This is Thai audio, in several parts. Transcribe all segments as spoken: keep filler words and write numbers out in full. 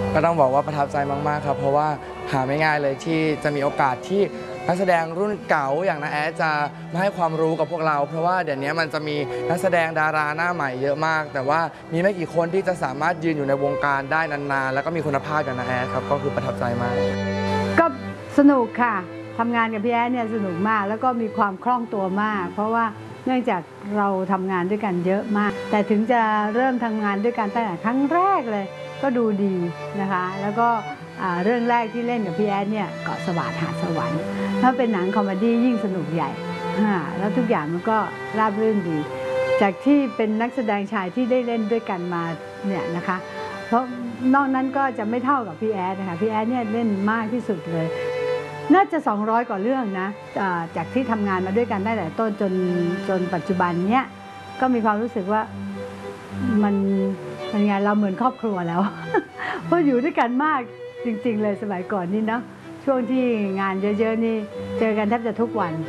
ก็ต้องบอกว่าประทับใจมากๆครับเพราะว่าหาไม่ง่ายเลยที่จะมีโอกาสที่นักแสดงรุ่นเก่าอย่างน้าแอดจะมาให้ความรู้กับพวกเราเพราะว่าเดี๋ยวนี้มันจะมีนักแสดงดาราหน้าใหม่เยอะมาก แต่ว่ามีไม่กี่คนที่จะสามารถยืนอยู่ในวงการได้นานๆแล้วก็มีคุณภาพอย่างน้าแอดครับก็คือประทับใจมากก็สนุกค่ะทำงานกับพี่แอดเนี่ยสนุกมากแล้วก็มีความคล่องตัวมากเพราะว่าเนื่องจากเราทำงานด้วยกันเยอะมากแต่ถึงจะเริ่มทำงานด้วยกันตั้งแต่ครั้งแรกเลยก็ดูดีนะคะแล้วก็เรื่องแรกที่เล่นกับพี่แอดเนี่ยเกาะสวาทหาดสวรรค์ถ้าเป็นหนังคอมเมดี้ยิ่งสนุกใหญ่แล้วทุกอย่างมันก็ราบรื่นดีจากที่เป็นนักแสดงชายที่ได้เล่นด้วยกันมาเนี่ยนะคะเพราะนอกนั้นก็จะไม่เท่ากับพี่แอดนะคะพี่แอดเนี่ยเล่นมากที่สุดเลยน่าจะสองร้อยกว่าเรื่องนะจากที่ทำงานมาด้วยกันได้แต่ต้นจนจนปัจจุบันเนี้ยก็มีความรู้สึกว่ามันเป็นไงเราเหมือนครอบครัวแล้ว เพราะอยู่ด้วยกันมากจริงๆเลยสมัยก่อนนี่เนาะช่วงที่งานเยอะๆนี่เจอกันแทบจะทุกวัน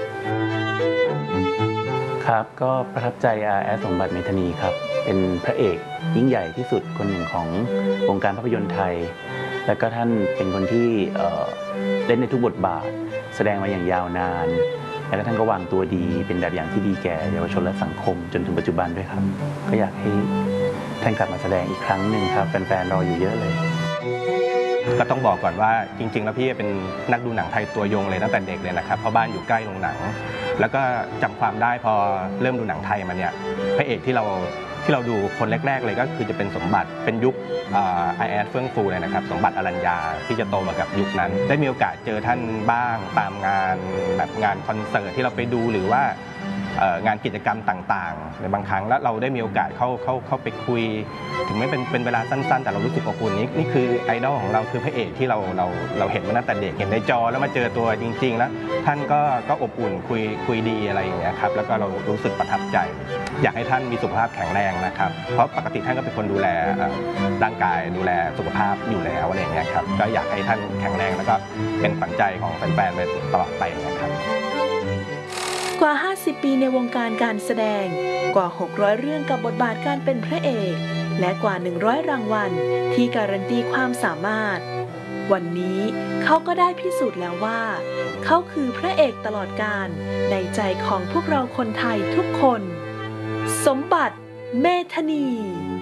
ครับก็ประทับใจอาแอดสมบัติเมธานีครับเป็นพระเอกยิ่งใหญ่ที่สุดคนหนึ่งของวงการภาพยนตร์ไทยแล้วก็ท่านเป็นคนที่เล่นในทุกบทบาทแสดงมาอย่างยาวนานแล้วก็ท่านก็วางตัวดีเป็นแบบอย่างที่ดีแก่เยาวชนและสังคมจนถึงปัจจุบันด้วยครับก็อยากให้ท่านกลับมาแสดงอีกครั้งหนึ่งครับแฟนๆรออยู่เยอะเลยก็ต้องบอกก่อนว่าจริงๆแล้วพี่เป็นนักดูหนังไทยตัวยงเลยตั้งแต่เด็กเลยนะครับเพราะบ้านอยู่ใกล้โรงหนังแล้วก็จำความได้พอเริ่มดูหนังไทยมาเนี่ยพระเอกที่เราที่เราดูคนแรกๆเลยก็คือจะเป็นสมบัติเป็นยุคไอแอดเฟื่องฟูเลยนะครับสมบัติอรัญญาที่จะโตมากับยุคนั้นได้มีโอกาสเจอท่านบ้างตามงานแบบงานคอนเสิร์ตที่เราไปดูหรือว่างานกิจกรรมต่างๆในบางครั้งแล้วเราได้มีโอกาสเข้าเข้าเข้าไปคุยถึงไม่เป็นเป็นเวลาสั้นๆแต่เรารู้สึกอบอุ่นนี่นี่คือไอดอลของเราคือพระเอกที่เราเราเราเห็นมาตั้งแต่เด็กเห็นในจอแล้วมาเจอตัวจริงๆแล้วท่านก็ก็อบอุ่นคุยคุยดีอะไรอย่างเงี้ยครับแล้วก็เรารู้สึกประทับใจอยากให้ท่านมีสุขภาพแข็งแรงนะครับเพราะปกติท่านก็เป็นคนดูแลร่างกายดูแลสุขภาพอยู่แล้วอะไรอย่างเงี้ยครับก็อยากให้ท่านแข็งแรงแล้วก็เป็นขวัญใจของแฟนๆไปตลอดไปนะครับกว่าห้าสิบปีในวงการการแสดงกว่าหกร้อยเรื่องกับบทบาทการเป็นพระเอกและกว่าหนึ่งร้อยรางวัลที่การันตีความสามารถวันนี้เขาก็ได้พิสูจน์แล้วว่าเขาคือพระเอกตลอดกาลในใจของพวกเราคนไทยทุกคนสมบัติเมธานี